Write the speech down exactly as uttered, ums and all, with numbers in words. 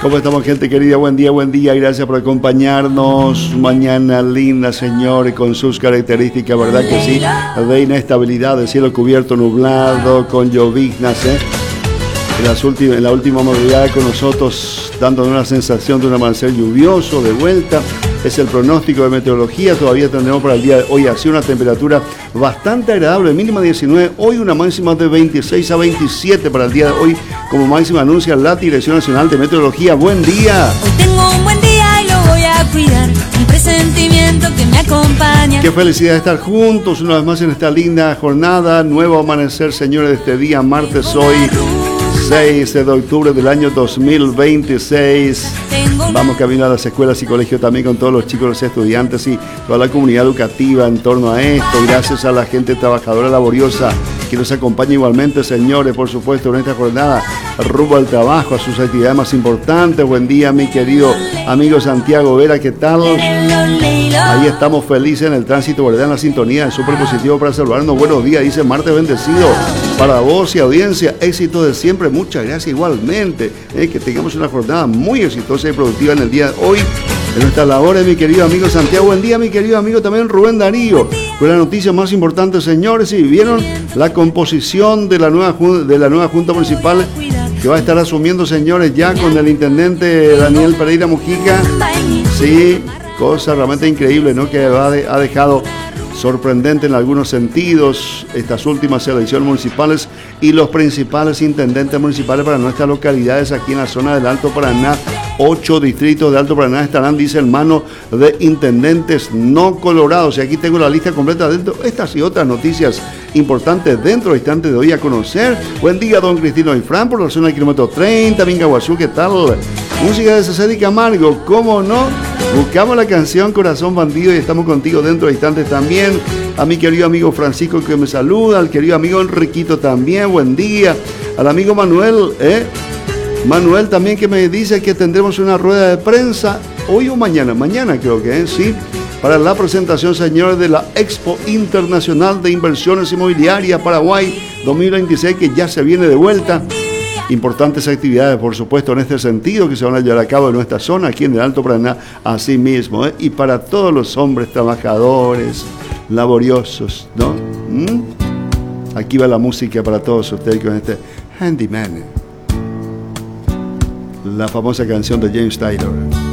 ¿Cómo estamos, gente querida? Buen día, buen día. Gracias por acompañarnos. Mañana linda, Señor, con sus características, ¿verdad que sí? De inestabilidad, de cielo cubierto, nublado, con lloviznas, ¿eh? En, las últimas, en la última madrugada con nosotros, dándonos una sensación de un amanecer lluvioso de vuelta. Es el pronóstico de meteorología. Todavía tendremos para el día de hoy así una temperatura bastante agradable, mínima diecinueve, hoy una máxima de veintiséis a veintisiete para el día de hoy, como máxima anuncia la Dirección Nacional de Meteorología. Buen día. Hoy tengo un buen día y lo voy a cuidar, un presentimiento que me acompaña. Qué felicidad de estar juntos una vez más en esta linda jornada, nuevo amanecer, señores, de este día martes hoy, seis de octubre del año dos mil veintiséis. Vamos camino a las escuelas y colegios también con todos los chicos, los estudiantes y toda la comunidad educativa en torno a esto. Gracias a la gente trabajadora laboriosa que nos acompaña igualmente, señores, por supuesto, en esta jornada rumbo al trabajo, a sus actividades más importantes. Buen día, mi querido amigo Santiago Vera, ¿qué tal? Ahí estamos felices en el tránsito, ¿verdad? En la sintonía, es súper positivo para saludarnos. Buenos días, dice martes bendecido para vos y audiencia. Éxito de siempre, muchas gracias igualmente. Eh, que tengamos una jornada muy exitosa y productiva en el día de hoy. En nuestras labores, mi querido amigo Santiago. Buen día, mi querido amigo también Rubén Darío. Con la noticia más importante, señores, si vieron la composición de la nueva de la nueva Junta Municipal que va a estar asumiendo, señores, ya con el intendente Daniel Pereira Mujica. Sí, cosa realmente increíble, ¿no? Que ha dejado sorprendente en algunos sentidos estas últimas elecciones municipales y los principales intendentes municipales para nuestras localidades aquí en la zona del Alto Paraná. Ocho distritos de Alto Paraná estarán, dice, en manos de intendentes no colorados. Y aquí tengo la lista completa dentro. Estas y otras noticias importantes dentro del instante de hoy a conocer. Buen día, don Cristino y Fran, por la zona del kilómetro treinta, Mingaguazú, ¿qué tal? Música de César y Camargo, ¿cómo no? Buscamos la canción Corazón Bandido y estamos contigo dentro de instantes también. A mi querido amigo Francisco que me saluda, al querido amigo Enriquito también, buen día. Al amigo Manuel, ¿eh? Manuel también, que me dice que tendremos una rueda de prensa hoy o mañana, mañana creo que es, ¿eh? Sí, para la presentación, señores, de la Expo Internacional de Inversiones Inmobiliarias Paraguay dos mil veintiséis, que ya se viene de vuelta. Importantes actividades, por supuesto, en este sentido, que se van a llevar a cabo en nuestra zona, aquí en el Alto Paraná, así mismo, ¿eh? Y para todos los hombres trabajadores, laboriosos, ¿no? ¿Mm? Aquí va la música para todos ustedes con este Handyman. La famosa canción de James Taylor.